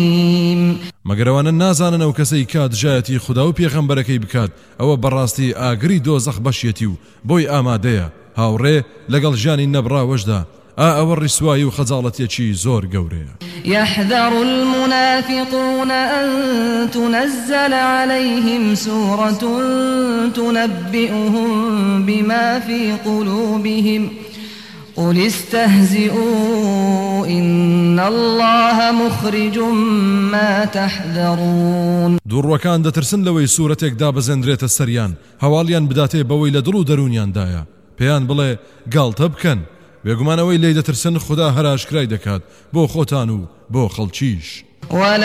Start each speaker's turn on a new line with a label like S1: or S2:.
S1: مەگەرەوانە نازانن ئەو کەسەی کات ژایەتی خوددا و پێغەمبەرەکەی بکات ئەوە بەڕاستی ئاگری دۆزەخ بەشێتی و بۆی ئامادەیە هاوڕێ لەگەڵ ژیانی نەبراوەشدا ئەوە ڕیسوایی و خەجاڵەتێکی زۆر گەورەیە.
S2: يحذر المنافقون أن تنزل عليهم سورة تنبئهم بما في قلوبهم قل استهزئوا إن الله مخرج ما تحذرون.
S1: دوڕوەکان دەترسن لەوەی سوورەتێک دابەزێنرێتە سەریان هەواڵیان بداتێ بەوەی لە دڵ و دەرونیاندایە پێیان بڵێ گاڵتە بکەن بێگومانەوەی لێی دەترسن خوددا هەراشکرای دەکات بۆ خۆتان و بۆ خەڵکیش.